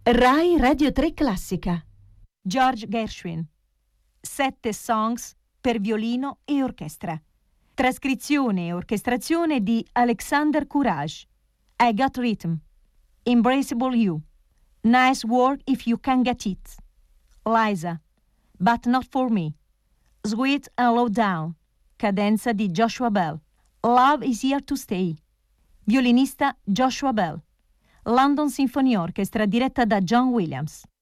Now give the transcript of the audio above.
Rai Radio 3 Classica. George Gershwin. 7 songs per violino e orchestra. Trascrizione e orchestrazione di Alexander Courage. I Got Rhythm. Embraceable You. Nice Work If You Can Get It. Liza. But Not For Me. Sweet and Low Down. Cadenza di Joshua Bell. Love Is Here to Stay. Violinista Joshua Bell. London Symphony Orchestra diretta da John Williams.